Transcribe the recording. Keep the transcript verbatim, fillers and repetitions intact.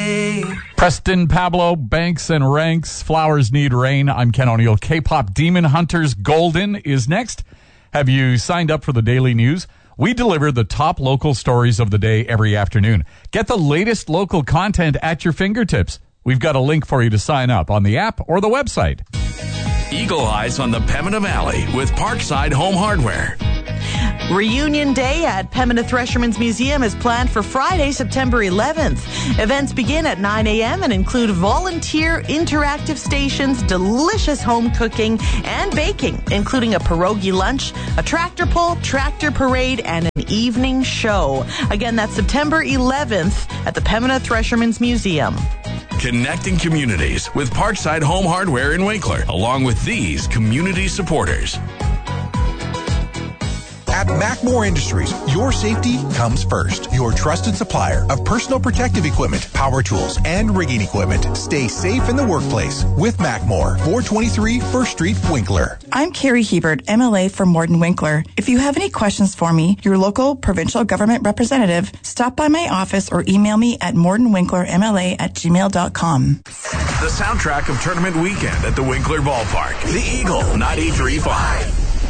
day. Preston, Pablo, Banks, and Ranks. Flowers Need Rain. I'm Ken O'Neill. K-pop Demon Hunters Golden is next. Have you signed up for the daily news? We deliver the top local stories of the day every afternoon. Get the latest local content at your fingertips. We've got a link for you to sign up on the app or the website. Eagle Eyes on the Pembina Valley with Parkside Home Hardware. Reunion Day at Pembina Threshermen's Museum is planned for Friday, September eleventh. Events begin at nine a.m. and include volunteer interactive stations, delicious home cooking, and baking, including a pierogi lunch, a tractor pull, tractor parade, and an evening show. Again, that's September eleventh at the Pembina Threshermen's Museum. Connecting communities with Parkside Home Hardware in Winkler, along with these community supporters. At Macmore Industries, your safety comes first. Your trusted supplier of personal protective equipment, power tools, and rigging equipment. Stay safe in the workplace with Macmore, four twenty-three First Street, Winkler. I'm Carrie Hebert, M L A for Morden Winkler. If you have any questions for me, your local provincial government representative, stop by my office or email me at mordenwinklermla at gmail dot com. The soundtrack of tournament weekend at the Winkler Ballpark. The Eagle ninety-three point five.